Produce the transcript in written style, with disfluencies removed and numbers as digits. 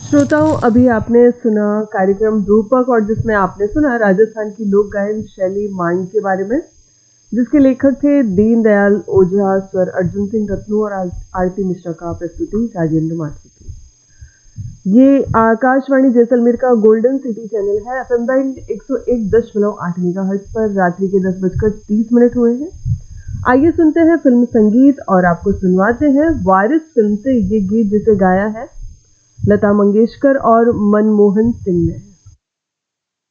श्रोताओं, अभी आपने सुना कार्यक्रम रूपक और जिसमें आपने सुना राजस्थान की लोक गायन शैली मांड के बारे में, जिसके लेखक थे दीनदयाल ओझा, स्वर अर्जुन सिंह रत्नू और आरती मिश्रा का प्रस्तुति राजेंद्र माथुर की। ये आकाशवाणी जैसलमेर का गोल्डन सिटी चैनल है। एफएम बैंड 101.8 मेगाहर्ट्ज पर रात्रि के 10:30 हुए हैं। आइए सुनते हैं फिल्म संगीत और आपको सुनवाते हैं वारिस फिल्म से ये गीत जिसे गाया है लता मंगेशकर और मनमोहन सिंह ने।